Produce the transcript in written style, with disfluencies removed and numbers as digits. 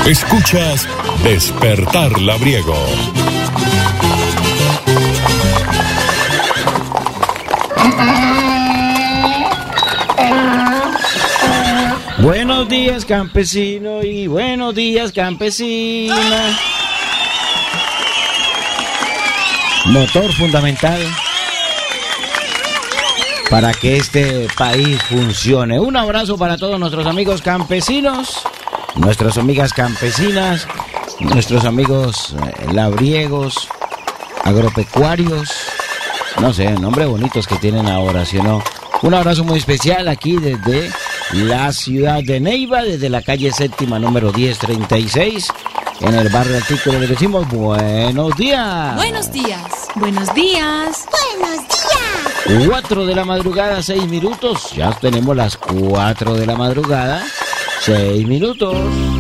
Escuchas Despertar Labriego. Buenos días, campesino, y buenos días, campesina. Motor fundamental para que este país funcione. Un abrazo para todos nuestros amigos campesinos, nuestras amigas campesinas, nuestros amigos labriegos, agropecuarios, no sé, nombres bonitos que tienen ahora, ¿sí o no? Un abrazo muy especial aquí desde la ciudad de Neiva, desde la calle séptima número 1036, en el barrio Artículo. Le decimos buenos días. Buenos días. Buenos días. Buenos días. 4 de la madrugada, 6 minutos. Ya tenemos las 4 de la madrugada, 6 minutos.